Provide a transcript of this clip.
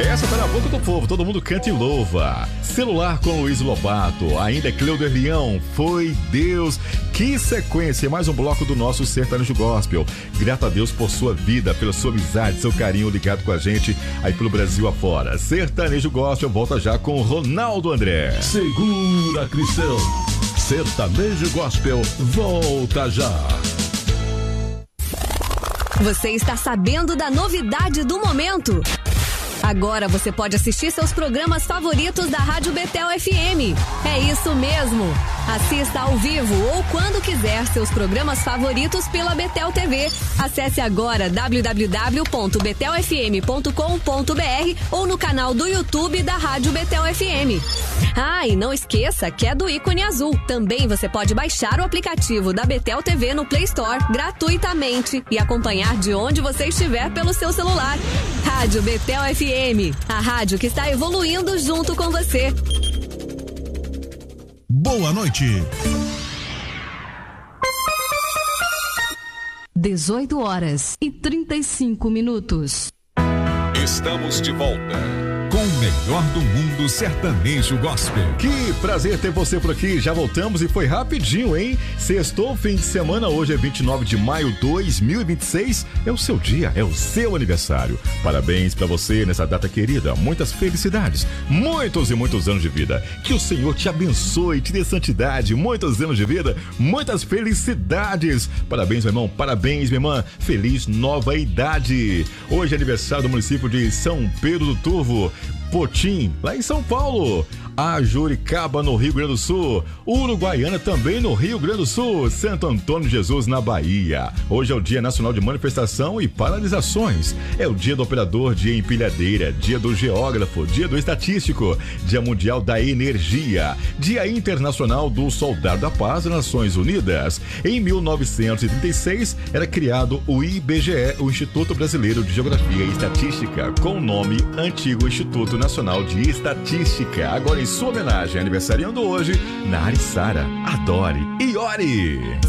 Essa tá na boca do povo, todo mundo canta e louva. Celular com Luiz Lobato, ainda é Cleuder Leão, Foi Deus. Que sequência, mais um bloco do nosso Sertanejo Gospel. Grato a Deus por sua vida, pela sua amizade, seu carinho ligado com a gente aí pelo Brasil afora. Sertanejo Gospel volta já com o Ronaldo André. Segura, Cristão. Sertanejo Gospel volta já. Você está sabendo da novidade do momento? Agora você pode assistir seus programas favoritos da Rádio Betel FM. É isso mesmo! Assista ao vivo ou quando quiser seus programas favoritos pela Betel TV. Acesse agora www.betelfm.com.br ou no canal do YouTube da Rádio Betel FM. Ah, e não esqueça que é do ícone azul. Também você pode baixar o aplicativo da Betel TV no Play Store gratuitamente e acompanhar de onde você estiver pelo seu celular. Rádio Betel FM, a rádio que está evoluindo junto com você. Boa noite. 18h35. Estamos de volta com o melhor do mundo sertanejo gospel. Que prazer ter você por aqui, já voltamos e foi rapidinho, hein? Sextou, fim de semana, hoje é 29 de maio de 2026, é o seu dia, é o seu aniversário. Parabéns pra você nessa data querida, muitas felicidades, muitos e muitos anos de vida. Que o Senhor te abençoe, te dê santidade, muitos anos de vida, muitas felicidades. Parabéns, meu irmão, parabéns, minha irmã, feliz nova idade. Hoje é aniversário do município de São Pedro do Turvo, Potim, lá em São Paulo, Ajuricaba, no Rio Grande do Sul, Uruguaiana, também no Rio Grande do Sul, Santo Antônio de Jesus, na Bahia. Hoje é o Dia Nacional de Manifestação e Paralisações. É o Dia do Operador de Empilhadeira, Dia do Geógrafo, Dia do Estatístico, Dia Mundial da Energia, Dia Internacional do Soldado da Paz das Nações Unidas. Em 1936, era criado o IBGE, o Instituto Brasileiro de Geografia e Estatística, com o nome Antigo Instituto Nacional de Estatística. Agora, em sua homenagem, aniversariando hoje, Nari Sara, adore e ore.